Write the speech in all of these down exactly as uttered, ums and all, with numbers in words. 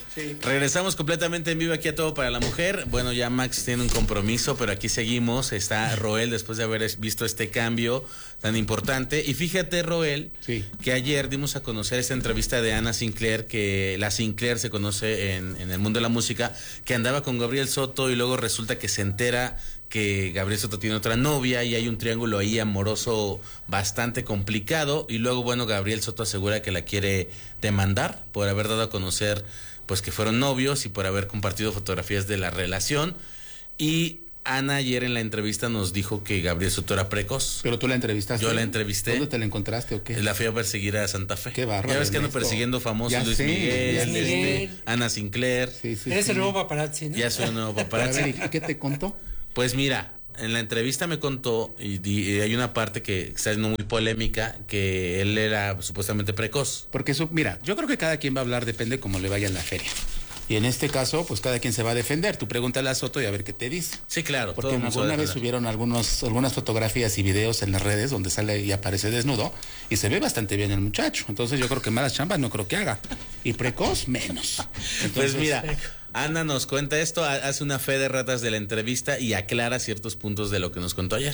Sí. Regresamos completamente en vivo aquí a Todo para la Mujer. Bueno, ya Max tiene un compromiso, pero aquí seguimos. Está Roel después de haber visto este cambio tan importante. Y fíjate, Roel, sí. que ayer dimos a conocer esta entrevista de Ana Sinclair, que la Sinclair se conoce en, en el mundo de la música, que andaba con Gabriel Soto y luego resulta que se entera que Gabriel Soto tiene otra novia y hay un triángulo ahí amoroso bastante complicado. Y luego, bueno, Gabriel Soto asegura que la quiere demandar por haber dado a conocer pues que fueron novios y por haber compartido fotografías de la relación. Y Ana ayer en la entrevista nos dijo que Gabriel Soto era precoz. ¿Pero tú la entrevistaste? Yo la entrevisté. ¿Dónde te la encontraste o qué? La fui a perseguir a Santa Fe. Qué bárbaro. Ya ves que ando persiguiendo famosos, Luis sé, Miguel, Luis este, Ana Sinclair. Sí, sí, Eres sí. el nuevo paparazzi, ¿no? Ya soy un nuevo paparazzi. A ver, ¿y qué te contó? Pues mira, en la entrevista me contó, y, y hay una parte que está siendo muy polémica, que él era supuestamente precoz. Porque eso, mira, yo creo que cada quien va a hablar, depende cómo le vaya en la feria. Y en este caso, pues cada quien se va a defender. Tú pregúntale a Soto y a ver qué te dice. Sí, claro. Porque alguna vez subieron algunos, algunas fotografías y videos en las redes donde sale y aparece desnudo y se ve bastante bien el muchacho. Entonces yo creo que malas chambas no creo que haga. Y precoz, menos. Entonces, pues mira, Ana nos cuenta esto, hace una fe de ratas de la entrevista y aclara ciertos puntos de lo que nos contó ayer.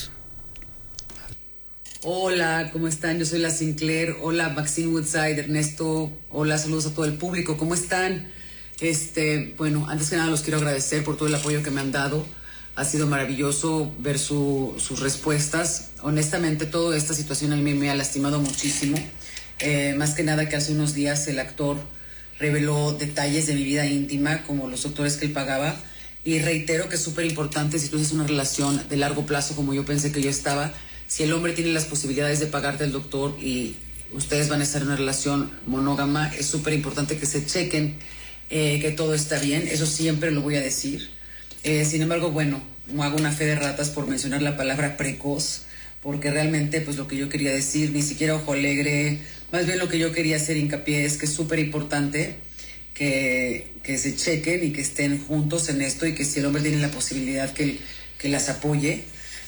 Hola, ¿cómo están? Yo soy la Sinclair. Hola, Maxine Woodside, Ernesto. Hola, saludos a todo el público. ¿Cómo están? Este, bueno, antes que nada los quiero agradecer por todo el apoyo que me han dado. Ha sido maravilloso ver su, sus respuestas. Honestamente, toda esta situación a mí me ha lastimado muchísimo. Eh, más que nada que hace unos días el actor reveló detalles de mi vida íntima, como los doctores que él pagaba. Y reitero que es súper importante, si tú haces una relación de largo plazo, como yo pensé que yo estaba, si el hombre tiene las posibilidades de pagarte al doctor y ustedes van a estar en una relación monógama, es súper importante que se chequen eh, que todo está bien. Eso siempre lo voy a decir. Eh, sin embargo, bueno, no hago una fe de ratas por mencionar la palabra precoz, porque realmente pues lo que yo quería decir, ni siquiera ojo alegre, más bien lo que yo quería hacer hincapié es que es súper importante que, que se chequen y que estén juntos en esto, y que si el hombre tiene la posibilidad que, que las apoye.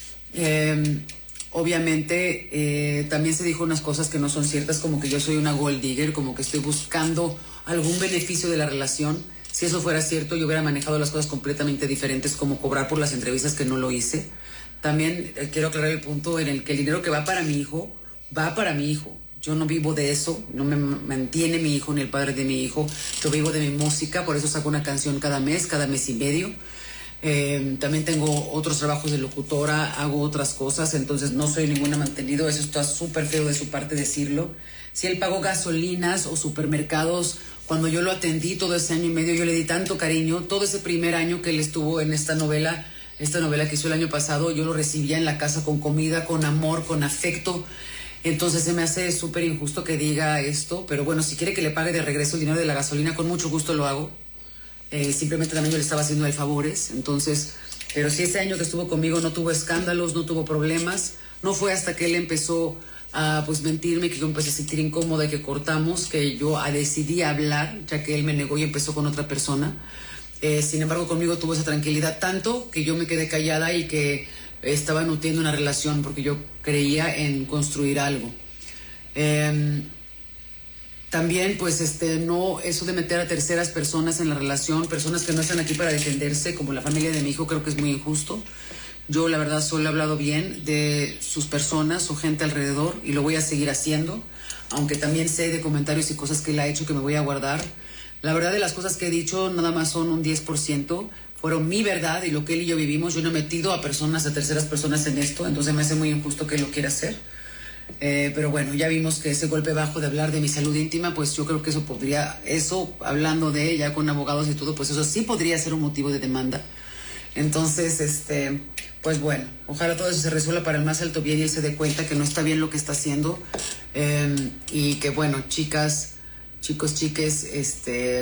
Eh, obviamente eh, también se dijo unas cosas que no son ciertas, como que yo soy una gold digger, como que estoy buscando algún beneficio de la relación. Si eso fuera cierto, yo hubiera manejado las cosas completamente diferentes, como cobrar por las entrevistas, que no lo hice. También eh, quiero aclarar el punto en el que el dinero que va para mi hijo, va para mi hijo. Yo no vivo de eso, no me mantiene mi hijo ni el padre de mi hijo. Yo vivo de mi música, por eso saco una canción cada mes, cada mes y medio. Eh, también tengo otros trabajos de locutora, hago otras cosas, entonces no soy ninguna mantenido. Eso está súper feo de su parte decirlo. Si él pagó gasolinas o supermercados, cuando yo lo atendí todo ese año y medio, yo le di tanto cariño. Todo ese primer año que él estuvo en esta novela, esta novela que hizo el año pasado, yo lo recibía en la casa con comida, con amor, con afecto. Entonces se me hace súper injusto que diga esto, pero bueno, si quiere que le pague de regreso el dinero de la gasolina, con mucho gusto lo hago. Eh, simplemente también yo le estaba haciendo el favores. Entonces, pero si ese año que estuvo conmigo no tuvo escándalos, no tuvo problemas, no fue hasta que él empezó a pues mentirme, que yo empecé a sentir incómoda y que cortamos, que yo decidí hablar, ya que él me negó y empezó con otra persona. Eh, sin embargo, conmigo tuvo esa tranquilidad tanto que yo me quedé callada y que estaba nutriendo una relación porque yo creía en construir algo. Eh, también, pues, este, no, eso de meter a terceras personas en la relación, personas que no están aquí para defenderse, como la familia de mi hijo, creo que es muy injusto. Yo, la verdad, solo he hablado bien de sus personas, su gente alrededor, y lo voy a seguir haciendo, aunque también sé de comentarios y cosas que él ha hecho que me voy a guardar. La verdad de las cosas que he dicho nada más son un diez por ciento, fueron mi verdad y lo que él y yo vivimos. Yo no he metido a personas, a terceras personas en esto, entonces me hace muy injusto que lo quiera hacer. Eh, pero bueno, ya vimos que ese golpe bajo de hablar de mi salud íntima, pues yo creo que eso podría, eso hablando de ella con abogados y todo, pues eso sí podría ser un motivo de demanda. Entonces, este, pues bueno, ojalá todo eso se resuelva para el más alto bien y él se dé cuenta que no está bien lo que está haciendo. Eh, y que bueno, chicas, chicos, chiques, este,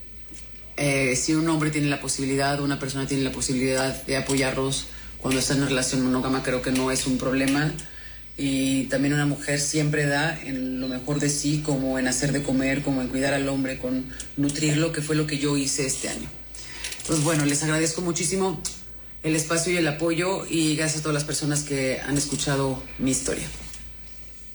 eh, si un hombre tiene la posibilidad, una persona tiene la posibilidad de apoyarlos cuando está en una relación monógama, creo que no es un problema. Y también una mujer siempre da en lo mejor de sí, como en hacer de comer, como en cuidar al hombre, con nutrirlo, que fue lo que yo hice este año. Pues bueno, les agradezco muchísimo el espacio y el apoyo, y gracias a todas las personas que han escuchado mi historia.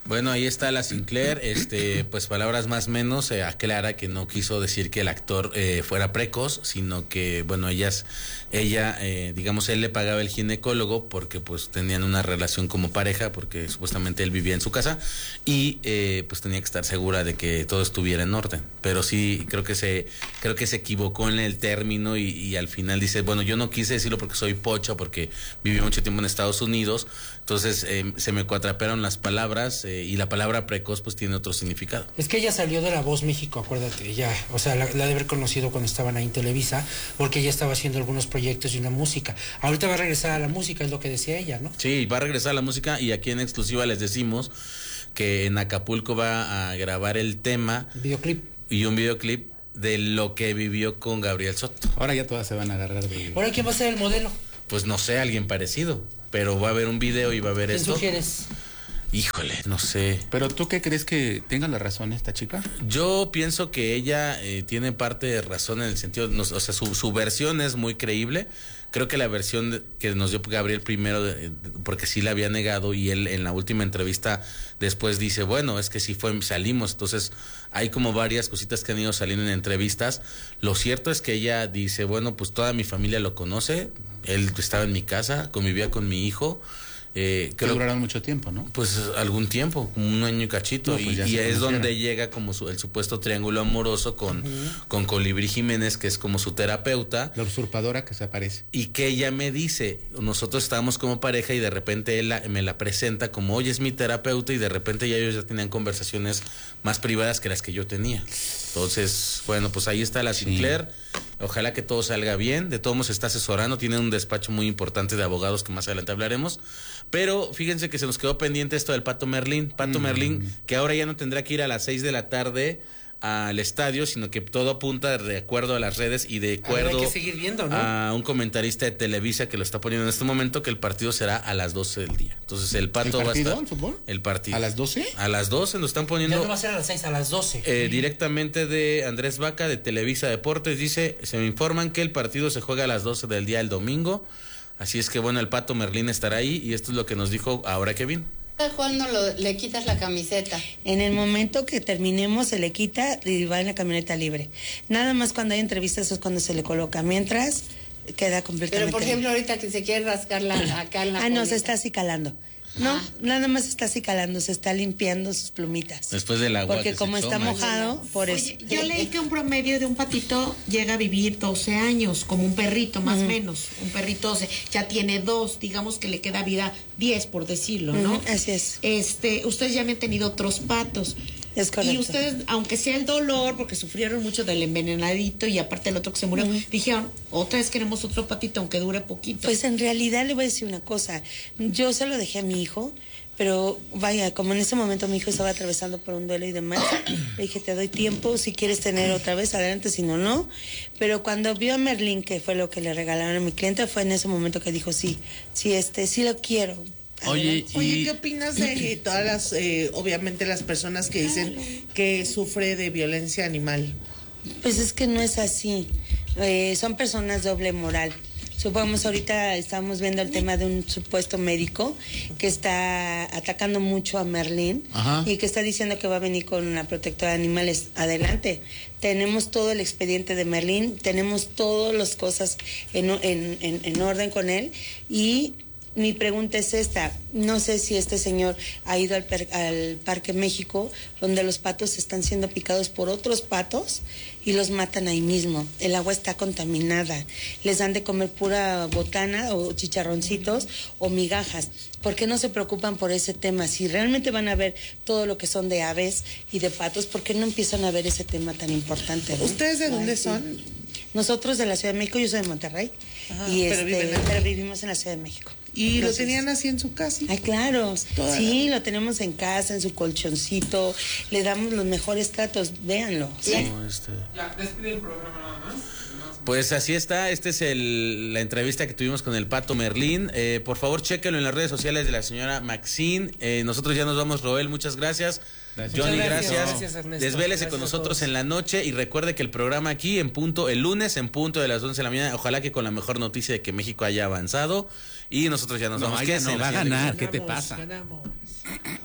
Bueno, ahí está la Sinclair, este, pues palabras más menos, eh, aclara que no quiso decir que el actor eh, fuera precoz, sino que, bueno, ellas, ella, eh, digamos, él le pagaba el ginecólogo porque pues tenían una relación como pareja, porque supuestamente él vivía en su casa y eh, pues tenía que estar segura de que todo estuviera en orden. Pero sí, creo que se, creo que se equivocó en el término y, y al final dice, bueno, yo no quise decirlo porque soy pocha, porque viví mucho tiempo en Estados Unidos, entonces eh, se me cuatrapearon las palabras. Eh, y la palabra precoz pues tiene otro significado. Es que ella salió de La Voz México, acuérdate, ella, o sea, la, la de haber conocido cuando estaban ahí en Televisa, porque ella estaba haciendo algunos proyectos y una música. Ahorita va a regresar a la música, es lo que decía ella, ¿no? Sí, va a regresar a la música y aquí en exclusiva les decimos que en Acapulco va a grabar el tema. Videoclip. Y un videoclip de lo que vivió con Gabriel Soto. Ahora ya todas se van a agarrar de... ¿Ahora quién va a ser el modelo? Pues no sé, alguien parecido, pero va a haber un video y va a haber ¿Quién esto. sugieres? Híjole, no sé. ¿Pero tú qué crees que tenga la razón esta chica? Yo pienso que ella eh, tiene parte de razón en el sentido, no, o sea, su, su versión es muy creíble. Creo que la versión de, que nos dio Gabriel primero, de, de, porque sí la había negado y él en la última entrevista después dice, bueno, es que sí fue, salimos. Entonces hay como varias cositas que han ido saliendo en entrevistas. Lo cierto es que ella dice, bueno, pues toda mi familia lo conoce. Él estaba en mi casa, convivía con mi hijo. Eh, que duraron mucho tiempo, ¿no? Pues algún tiempo, como un año y cachito, no, pues y, y es donde llega como su, el supuesto triángulo amoroso con, uh-huh. con Colibrí Jiménez, que es como su terapeuta. La usurpadora que se aparece. Y que ella me dice, nosotros estábamos como pareja y de repente él la, me la presenta como, oye, es mi terapeuta, y de repente ya ellos ya tenían conversaciones más privadas que las que yo tenía. Entonces, bueno, pues ahí está la Sinclair. Sí. Ojalá que todo salga bien. De todos modos se está asesorando, tiene un despacho muy importante de abogados que más adelante hablaremos. Pero fíjense que se nos quedó pendiente esto del Pato Merlín. Pato mm. Merlín, que ahora ya no tendrá que ir a las seis de la tarde al estadio, sino que todo apunta de acuerdo a las redes y de acuerdo a, ver, hay que seguir viendo, ¿no? a un comentarista de Televisa que lo está poniendo en este momento, que el partido será a las doce del día. Entonces el Pato ¿El partido, va a estar... ¿El fútbol? El partido. ¿A las doce? A las doce nos están poniendo... Ya no va a ser a las seis, a las doce. Eh, directamente de Andrés Vaca, de Televisa Deportes, dice, se me informan que el partido se juega a las doce del día el domingo. Así es que bueno, el Pato Merlín estará ahí y esto es lo que nos dijo ahora Kevin. ¿Cuándo lo, le quitas la camiseta? En el momento que terminemos se le quita y va en la camioneta libre. Nada más cuando hay entrevistas es cuando se le coloca. Mientras queda completamente. Pero por ejemplo ahorita que se quiere rascar la, acá en la Ah, colita. No, se está acicalando. No, ah. nada más está acicalando, se está limpiando sus plumitas. Después del agua. Porque como está mojado, por Oye, eso. Yo leí que un promedio de un patito llega a vivir doce años, como un perrito más o uh-huh. menos. Un perrito doce, ya tiene dos, digamos que le queda vida diez, por decirlo, ¿no? Uh-huh, así es. Este, ustedes ya me han tenido otros patos. Es correcto. Y ustedes, aunque sea el dolor, porque sufrieron mucho del envenenadito y aparte el otro que se murió, uh-huh. dijeron, otra vez queremos otro patito, aunque dure poquito. Pues en realidad le voy a decir una cosa. Yo se lo dejé a mi hijo, pero vaya, como en ese momento mi hijo estaba atravesando por un duelo y demás, le dije, te doy tiempo, si quieres tener otra vez, adelante, si no, no. Pero cuando vio a Merlín, que fue lo que le regalaron a mi cliente, fue en ese momento que dijo, sí, sí, este, sí lo quiero. Oye, y... Oye, ¿qué opinas de todas las, eh, obviamente las personas que dicen que sufre de violencia animal? Pues es que no es así, eh, son personas doble moral. Supongamos, ahorita estamos viendo el tema de un supuesto médico que está atacando mucho a Merlín. Ajá. Y que está diciendo que va a venir con una protectora de animales. Adelante. Tenemos todo el expediente de Merlín, tenemos todas las cosas en, en, en, en orden con él y... Mi pregunta es esta, no sé si este señor ha ido al, per, al Parque México, donde los patos están siendo picados por otros patos y los matan ahí mismo. El agua está contaminada, les dan de comer pura botana o chicharroncitos o migajas. ¿Por qué no se preocupan por ese tema? Si realmente van a ver todo lo que son de aves y de patos, ¿por qué no empiezan a ver ese tema tan importante, ¿no? ¿Ustedes de dónde Ay, son? Sí. Nosotros de la Ciudad de México, yo soy de Monterrey, Ajá, y pero, este, pero vivimos en la Ciudad de México. ¿Y Entonces, lo tenían así en su casa? Ay, claro. Toda sí, la... lo tenemos en casa, en su colchoncito. Le damos los mejores tratos. Véanlo. Sí. No, este... Ya, despide el programa nada más. Pues así está, esta es el, la entrevista que tuvimos con el Pato Merlín. Eh, por favor, chéquenlo en las redes sociales de la señora Maxine. Eh, nosotros ya nos vamos, Roel, muchas gracias. Gracias. Johnny, gracias. gracias. gracias Desvélese con nosotros en la noche y recuerde que el programa aquí en punto, el lunes en punto de las once de la mañana, ojalá que con la mejor noticia de que México haya avanzado y nosotros ya nos no, vamos. ¿Qué no, va a ganar? ¿Qué te pasa? Ganamos.